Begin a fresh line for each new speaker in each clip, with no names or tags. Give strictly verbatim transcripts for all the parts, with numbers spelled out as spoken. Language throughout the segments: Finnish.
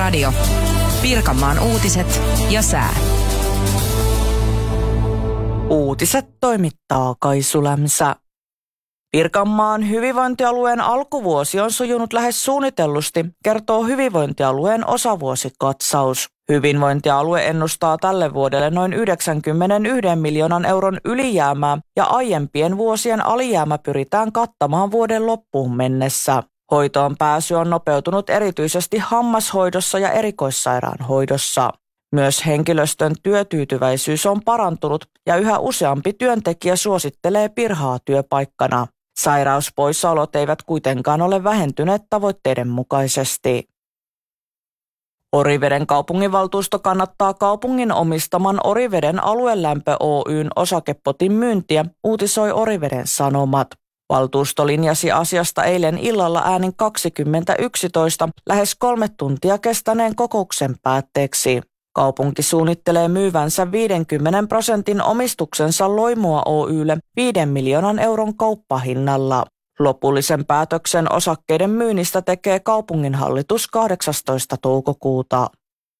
Kiekko-radio. Pirkanmaan uutiset ja sää.
Uutiset toimittaa Kaisu Lämsä. Pirkanmaan hyvinvointialueen alkuvuosi on sujunut lähes suunnitellusti, kertoo hyvinvointialueen osavuosikatsaus. Hyvinvointialue ennustaa tälle vuodelle noin yhdeksänkymmentäyksi miljoonan euron ylijäämää ja aiempien vuosien alijäämä pyritään kattamaan vuoden loppuun mennessä. Hoitoon pääsy on nopeutunut erityisesti hammashoidossa ja erikoissairaanhoidossa. Myös henkilöstön työtyytyväisyys on parantunut ja yhä useampi työntekijä suosittelee Pirhaa työpaikkana. Sairauspoissaolot eivät kuitenkaan ole vähentyneet tavoitteiden mukaisesti. Oriveden kaupunginvaltuusto kannattaa kaupungin omistaman Oriveden aluelämpö Oy:n osakepotin myyntiä, uutisoi Oriveden Sanomat. Valtuusto linjasi asiasta eilen illalla äänin kaksikymmentä yksitoista lähes kolme tuntia kestäneen kokouksen päätteeksi. Kaupunki suunnittelee myyvänsä viidenkymmenen prosentin omistuksensa Loimua Oy:lle viiden miljoonan euron kauppahinnalla. Lopullisen päätöksen osakkeiden myynnistä tekee kaupunginhallitus kahdeksastoista toukokuuta.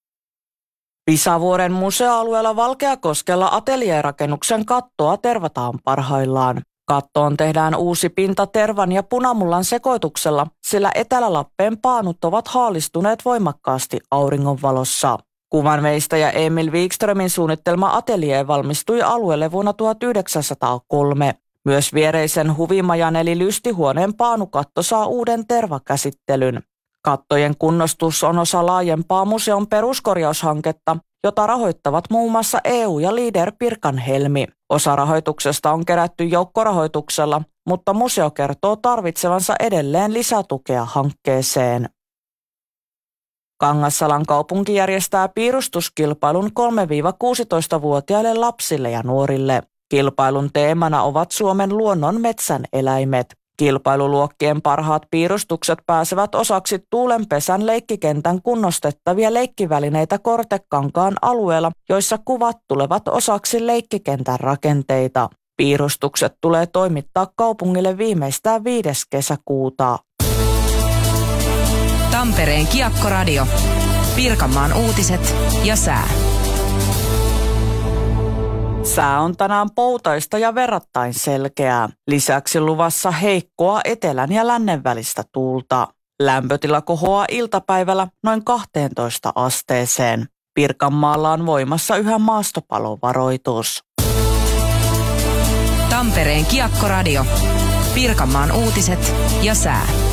Pisavuoren museoalueella Valkeakoskella ateljeerakennuksen kattoa tervataan parhaillaan. Kattoon tehdään uusi pinta tervan ja punamullan sekoituksella, sillä Etelä-Lappeen paanut ovat haalistuneet voimakkaasti auringonvalossa. Kuvanveistäjä Emil Wikströmin suunnittelema atelier valmistui alueelle vuonna tuhatyhdeksänsataakolme. Myös viereisen huvimajan eli lystihuoneen paanukatto saa uuden tervakäsittelyn. Kattojen kunnostus on osa laajempaa museon peruskorjaushanketta, jota rahoittavat muun muassa E U ja Leader Pirkanhelmi. Osa rahoituksesta on kerätty joukkorahoituksella, mutta museo kertoo tarvitsevansa edelleen lisätukea hankkeeseen. Kangassalan kaupunki järjestää piirustuskilpailun kolme-kuusitoistavuotiaille lapsille ja nuorille. Kilpailun teemana ovat Suomen luonnon metsän eläimet. Kilpailuluokkien parhaat piirustukset pääsevät osaksi Tuulenpesän leikkikentän kunnostettavia leikkivälineitä Kortekankaan alueella, joissa kuvat tulevat osaksi leikkikentän rakenteita. Piirustukset tulee toimittaa kaupungille viimeistään viides kesäkuuta.
Tampereen Kiekko-radio. Pirkanmaan uutiset ja sää.
Sää on tänään poutaista ja verrattain selkeää. Lisäksi luvassa heikkoa etelän ja lännen välistä tuulta. Lämpötila kohoaa iltapäivällä noin kahteentoista asteeseen. Pirkanmaalla on voimassa yhä maastopalovaroitus.
Tampereen Kiekko-radio. Pirkanmaan uutiset ja sää.